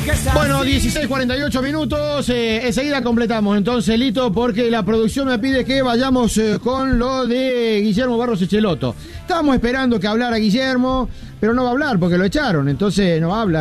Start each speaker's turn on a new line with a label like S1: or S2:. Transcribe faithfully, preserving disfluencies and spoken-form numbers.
S1: Bueno, dieciséis cuarenta y ocho minutos, eh, enseguida completamos entonces, Lito, porque la producción me pide que vayamos eh, con lo de Guillermo Barros Echeloto. Estábamos esperando que hablara Guillermo, pero no va a hablar porque lo echaron, entonces no habla.